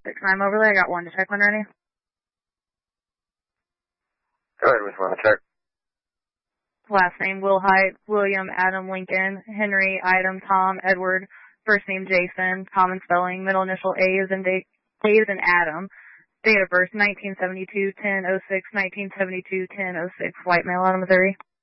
6-9 overlay. I got one to check when ready. Go ahead with one to check. Last name, Will Height, William, Adam, Lincoln, Henry, Item, Tom, Edward, first name, Jason, common spelling, middle initial A is in Adam, date of birth, 1972, 10-06, 1972, 10-06, white male out of Missouri.